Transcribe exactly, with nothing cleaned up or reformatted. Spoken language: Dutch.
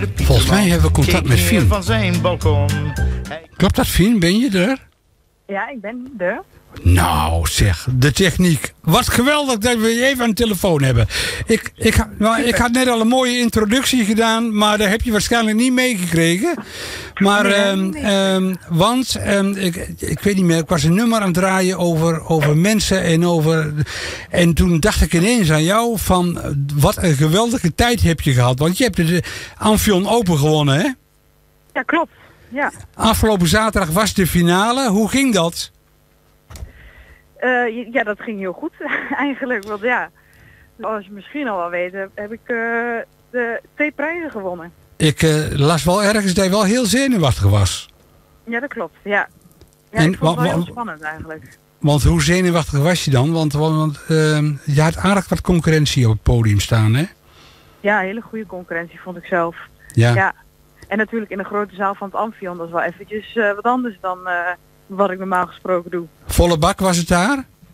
Volgens mij hebben we contact met Fien. Van zijn balkon. Klopt dat, Fien? Ben je er? Ja, ik ben er. Nou zeg, de techniek. Wat geweldig dat we je even aan de telefoon hebben. Ik, ik, nou, ik had net al een mooie introductie gedaan, maar daar heb je waarschijnlijk niet meegekregen. Maar, Nee, um, niet um, want, um, ik, ik weet niet meer, ik was een nummer aan het draaien over, over mensen en over... En toen dacht ik ineens aan jou van, wat een geweldige tijd heb je gehad. Want je hebt de Amphion Open gewonnen, hè? Ja, klopt. Ja. Afgelopen zaterdag was de finale. Hoe ging dat? Uh, ja, dat ging heel goed eigenlijk. Want ja, zoals je misschien al wel weet, heb, heb ik uh, de twee prijzen gewonnen. Ik uh, las wel ergens dat je wel heel zenuwachtig was. Ja, dat klopt. Ja, ja en, ik vond het wel wa, heel spannend eigenlijk. Want hoe zenuwachtig was je dan? Want, want uh, je had aardig wat concurrentie op het podium staan, hè? Ja, hele goede concurrentie vond ik zelf. Ja. ja. En natuurlijk in de grote zaal van het Amphion, dat is wel eventjes uh, wat anders dan uh, wat ik normaal gesproken doe. Volle bak was het daar?